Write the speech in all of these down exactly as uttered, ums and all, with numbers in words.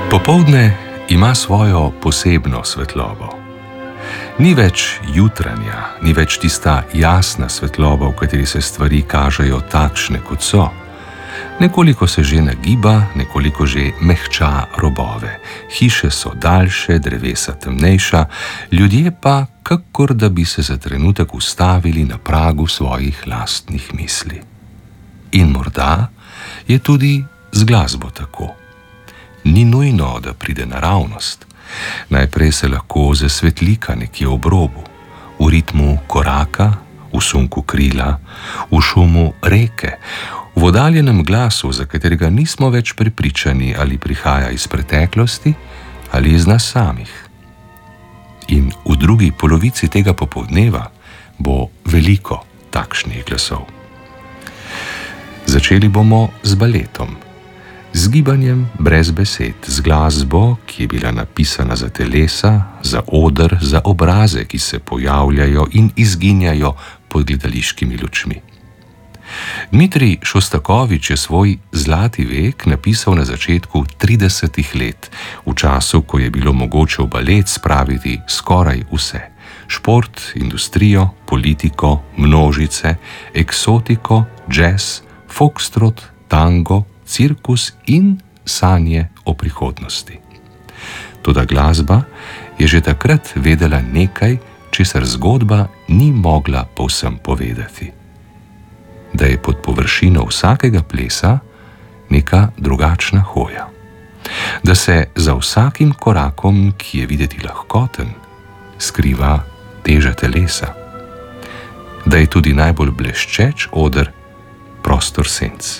Popoldne ima svojo posebno svetlobo. Ni več jutranja, ni več tista jasna svetloba, v kateri se stvari kažejo takšne, kot so. Nekoliko se že nagiba, nekoliko že mehča robove. Hiše so daljše, drevesa temnejša, ljudje pa, kakor da bi se za trenutek ustavili na pragu svojih lastnih misli. In morda je tudi z glasbo tako. Ni nujno, da pride naravnost. Najprej se lahko zasvetlika nekje ob robu, v ritmu koraka, v sunku krila, v šumu reke, v oddaljenem glasu, za katerega nismo več prepričani, ali prihaja iz preteklosti ali iz nas samih. In v drugi polovici tega popoldneva bo veliko takšnih glasov. Začeli bomo z baletom. Z gibanjem brez besed, z glasbo, ki je bila napisana za telesa, za oder, za obraze, ki se pojavljajo in izginjajo pod gledališkimi lučmi. Dmitrij Šostakovič je svoj zlati vek napisal na začetku tridesetih let, v času, ko je bilo mogoče v balet spraviti skoraj vse. Šport, industrijo, politiko, množice, eksotiko, džez, foxtrot, tango, cirkus in sanje o prihodnosti. Toda glasba je že takrat vedela nekaj, česar zgodba ni mogla povsem povedati. Da je pod površino vsakega plesa neka drugačna hoja. Da se za vsakim korakom, ki je videti lahkoten, skriva teža telesa. Da je tudi najbolj bleščeč oder prostor senc.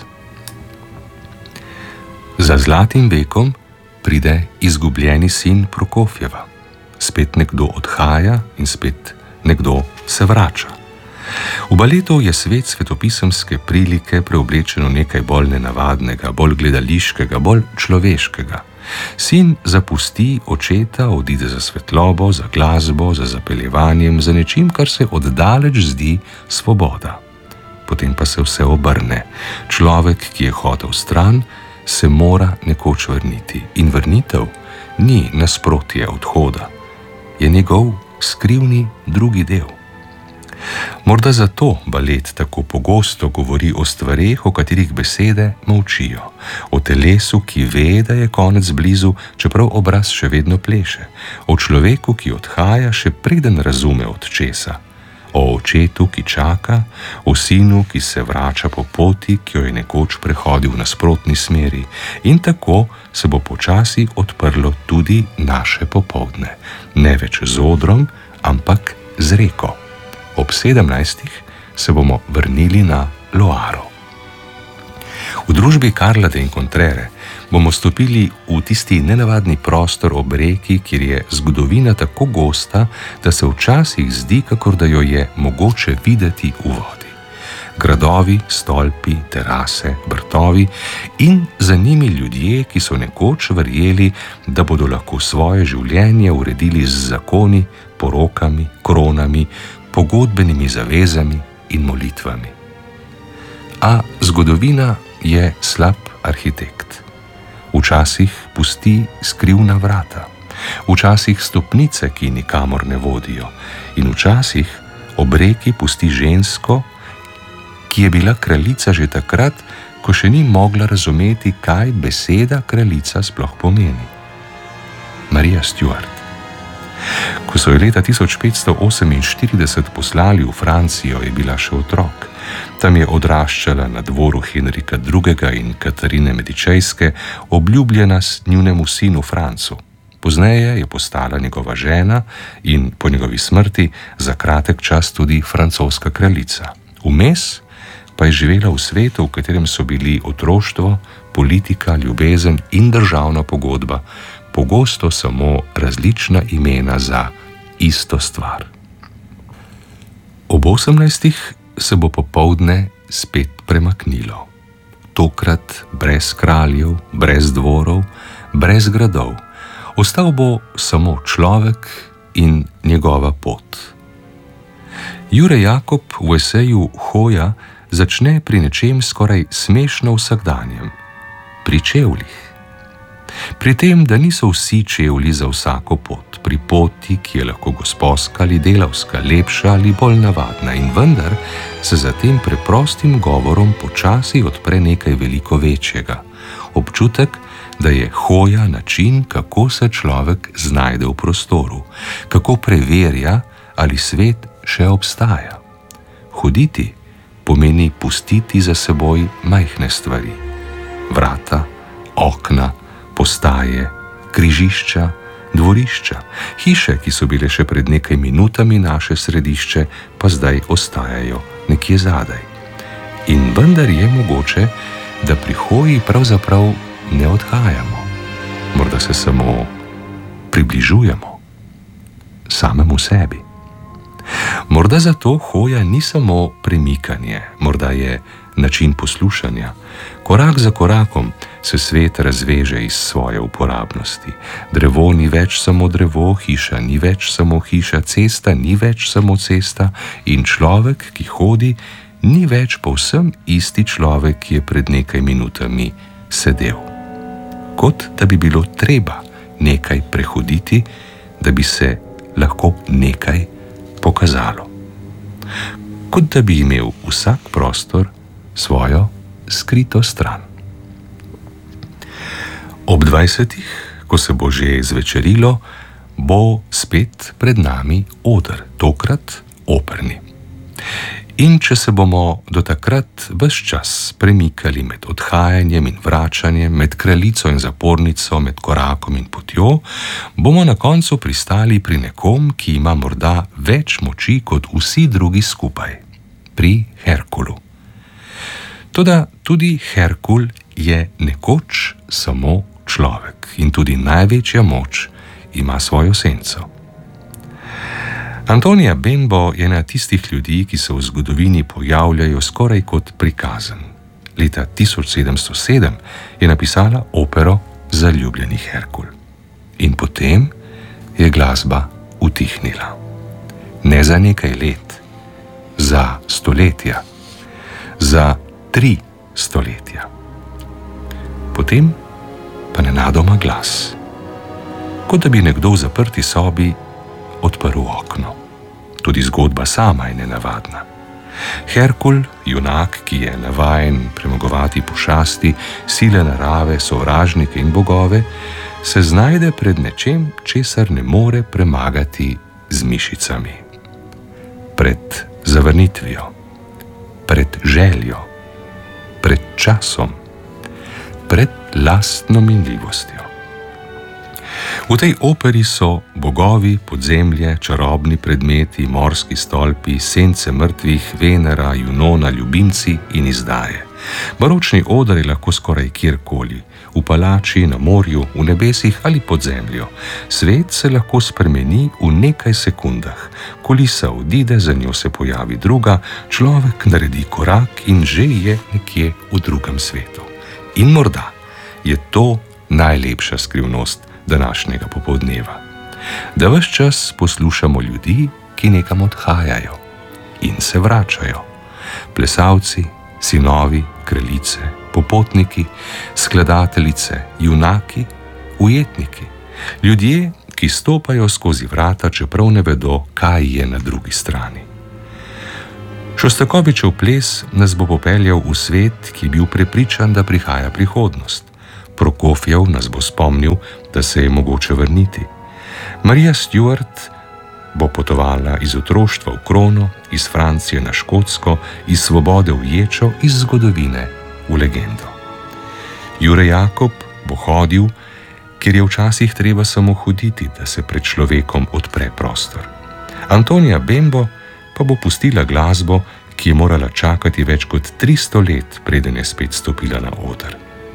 Za zlatim vekom pride izgubljeni sin Prokofjeva. Spet nekdo odhaja in spet nekdo se vrača. V baletu je svet svetopisemske prilike preoblečen v nekaj bolj nenavadnega, bolj gledališkega, bolj človeškega. Sin zapusti očeta, odide za svetlobo, za glasbo, za zapeljevanjem, za nečim, kar se oddaleč zdi svoboda. Potem pa se vse obrne. Človek, ki je hotel stran, se mora nekoč vrniti. In vrnitev ni nasprotje odhoda. Je njegov skrivni drugi del. Morda zato balet tako pogosto govori o stvareh, o katerih besede molčijo. O telesu, ki ve, da je konec blizu, čeprav obraz še vedno pleše. O človeku, ki odhaja, še preden razume od česa. O očetu, ki čaka, o sinu, ki se vrača po poti, ki jo je nekoč prehodil v nasprotni smeri. In tako se bo počasi odprlo tudi naše popoldne. Ne več z odrom, ampak z reko. Ob sedemnajstih se bomo vrnili na Loaro. V družbi Karla de Incontrere bomo stopili v tisti nenavadni prostor ob reki, kjer je zgodovina tako gosta, da se včasih zdi, kakor da jo je mogoče videti v vodi. Gradovi, stolpi, terase, vrtovi in za njimi ljudje, ki so nekoč verjeli, da bodo lahko svoje življenje uredili z zakoni, porokami, kronami, pogodbenimi zavezami in molitvami. A zgodovina je slab arhitekt. Včasih pusti skrivna vrata, včasih stopnice, ki nikamor ne vodijo, in včasih ob reki pusti žensko, ki je bila kraljica že takrat, ko še ni mogla razumeti, kaj beseda kraljica sploh pomeni. Maria Stuart. Ko so jo leta tisoč petsto oseminštirideset poslali v Francijo, je bila še otrok. Tam je odraščala na dvoru Henrika drugega in Katarine Medičejske, obljubljena s njunemu sinu Francu. Pozneje je postala njegova žena in po njegovi smrti za kratek čas tudi francoska kraljica. Vmes pa je živela v svetu, v katerem so bili otroštvo, politika, ljubezen in državna pogodba pogosto samo različna imena za isto stvar. Ob osemnajstih se bo popoldne spet premaknilo. Tokrat brez kraljev, brez dvorov, brez gradov. Ostal bo samo človek in njegova pot. Jure Jakob v eseju Hoja začne pri nečem skoraj smešno vsakdanjem. Pri čevljih. Pri tem, da niso vsi čevlji za vsako pot, pri poti, ki je lahko gosposka ali delavska, lepša ali bolj navadna, in vendar se za tem preprostim govorom počasi odpre nekaj veliko večjega. Občutek, da je hoja način, kako se človek znajde v prostoru, kako preverja, ali svet še obstaja. Hoditi pomeni pustiti za seboj majhne stvari. Vrata, okna, postaje, križišča, dvorišča, hiše, ki so bile še pred nekaj minutami naše središče, pa zdaj ostajajo nekje zadaj. In vendar je mogoče, da pri hoji pravzaprav ne odhajamo. Morda se samo približujemo samemu sebi. Morda zato hoja ni samo premikanje, morda je način poslušanja. Korak za korakom se svet razveže iz svoje uporabnosti. Drevo ni več samo drevo, hiša ni več samo hiša, cesta ni več samo cesta in človek, ki hodi, ni več povsem isti človek, ki je pred nekaj minutami sedel. Kot da bi bilo treba nekaj prehoditi, da bi se lahko nekaj pokazalo. Kot da bi imel vsak prostor svojo skrito stran. Ob dvajsetih, ko se bo že zvečerilo, bo spet pred nami oder, tokrat operni. In če se bomo do takrat ves čas premikali med odhajanjem in vračanjem, med kraljico in zapornico, med korakom in potjo, bomo na koncu pristali pri nekom, ki ima morda več moči kot vsi drugi skupaj, pri Herkulu. Toda tudi Herkul je nekoč samo človek in tudi največja moč ima svojo senco. Antonija Bembo je ena tistih ljudi, ki se v zgodovini pojavljajo skoraj kot prikazen. Leta tisoč sedemsto sedem je napisala opero Zaljubljeni Herkul. In potem je glasba utihnila. Ne za nekaj let, za stoletja, za tri stoletja. Potem pa nenadoma glas, kot da bi nekdo v zaprti sobi odprl okno. Tudi zgodba sama je nenavadna. Herkul, junak, ki je navajen premagovati pošasti, sile narave, sovražnike in bogove, se znajde pred nečem, česar ne more premagati z mišicami. Pred zavrnitvijo, pred željo, pred časom, pred lastno minljivostjo. V tej operi so bogovi, podzemlje, čarobni predmeti, morski stolpi, sence mrtvih, Venera, Junona, ljubimci in izdaje. Baročni oder je lahko skoraj kjerkoli, v palači, na morju, v nebesih ali pod zemljo. Svet se lahko spremeni v nekaj sekundah. Kulisa odide, za njo se pojavi druga, človek naredi korak in že je nekje v drugem svetu. In morda je to najlepša skrivnost današnjega popoldneva. Da ves čas poslušamo ljudi, ki nekam odhajajo in se vračajo. Plesalci, sinovi, kraljice, popotniki, skladateljice, junaki, ujetniki. Ljudje, ki stopajo skozi vrata, čeprav ne vedo, kaj je na drugi strani. Šostakovičev ples nas bo popeljal v svet, ki je bil prepričan, da prihaja prihodnost. Prokofjev nas bo spomnil, da se je mogoče vrniti. Marija Stuart bo potovala iz otroštva v krono, iz Francije na Škotsko, iz svobode v ječo, iz zgodovine v legendo. Jure Jakob bo hodil, ker je včasih treba samo hoditi, da se pred človekom odpre prostor. Antonija Bembo pa bo pustila glasbo, ki je morala čakati več kot tristo let, preden je spet stopila na oder.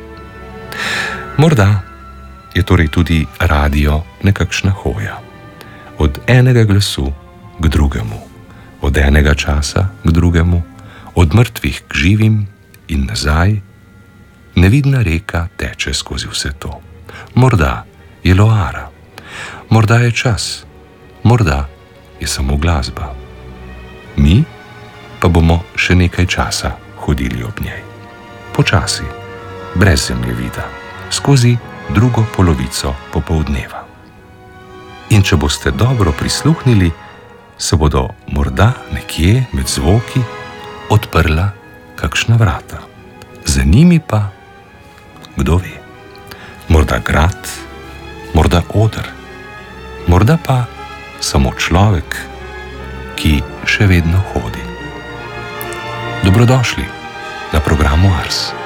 Morda je torej tudi radio nekakšna hoja. Od enega glasu k drugemu, od enega časa k drugemu, od mrtvih k živim in nazaj, nevidna reka teče skozi vse to. Morda je Loara, morda je čas, morda je samo glasba. Mi pa bomo še nekaj časa hodili ob njej. Počasi, brez zemljevida, skozi drugo polovico popoldneva. In če boste dobro prisluhnili, se bodo morda nekje med zvoki odprla kakšna vrata. Za njimi pa, kdo ve, morda grad, morda oder, morda pa samo človek, ki še vedno hodi. Dobrodošli na programu Ars.